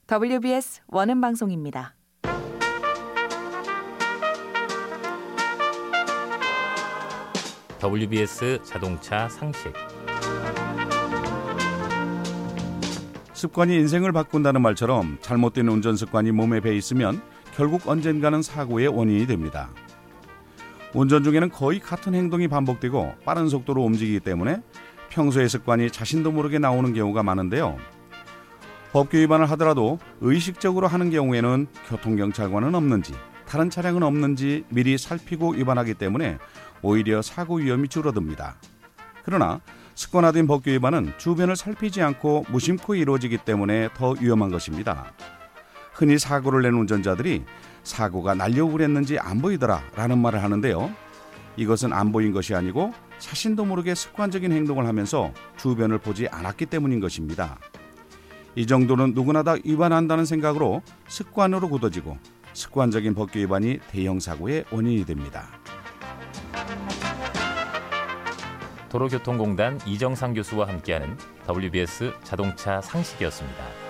WBS 원음 방송입니다. WBS 자동차 상식. 습관이 인생을 바꾼다는 말처럼 잘못된 운전 습관이 몸에 배 있으면 결국 언젠가는 사고의 원인이 됩니다. 운전 중에는 거의 같은 행동이 반복되고 빠른 속도로 움직이기 때문에 평소의 습관이 자신도 모르게 나오는 경우가 많은데요. 법규 위반을 하더라도 의식적으로 하는 경우에는 교통경찰관은 없는지 다른 차량은 없는지 미리 살피고 위반하기 때문에 오히려 사고 위험이 줄어듭니다. 그러나 습관화된 법규 위반은 주변을 살피지 않고 무심코 이루어지기 때문에 더 위험한 것입니다. 흔히 사고를 낸 운전자들이 사고가 날려고 그랬는지 안 보이더라 라는 말을 하는데요. 이것은 안 보인 것이 아니고 자신도 모르게 습관적인 행동을 하면서 주변을 보지 않았기 때문인 것입니다. 이 정도는 누구나 다 위반한다는 생각으로 습관으로 굳어지고 습관적인 법규 위반이 대형 사고의 원인이 됩니다. 도로교통공단 이정상 교수와 함께하는 WBS 자동차 상식이었습니다.